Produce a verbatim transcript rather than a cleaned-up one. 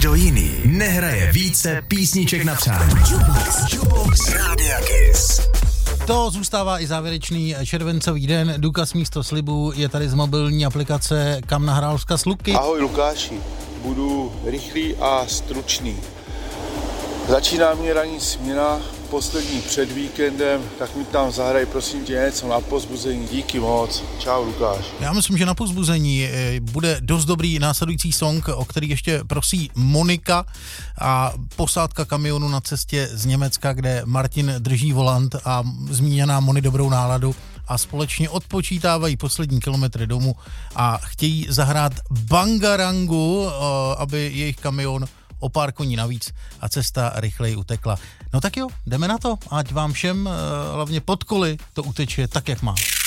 Nikdo jiný nehraje více písniček na přání. Jukebox, Jukebox Rádia Kiss. To zůstává i závěrečný červencový den. Důkaz místo slibu je tady z mobilní aplikace, kam nahrál vzkaz Luky. Ahoj Lukáši, budu rychlý a stručný. Začíná mě ranní směna, poslední před víkendem, tak mi tam zahraj prosím tě něco na povzbuzení. Díky moc. Čau Lukáš. Já myslím, že na povzbuzení bude dost dobrý následující song, o který ještě prosí Monika, a posádka kamionu na cestě z Německa, kde Martin drží volant a zmíněná Moni dobrou náladu a společně odpočítávají poslední kilometry domů a chtějí zahrát Bangarangu, aby jejich kamion o pár koní navíc a cesta rychleji utekla. No tak jo, jdeme na to, ať vám všem, hlavně pod koly, to uteče tak, jak má.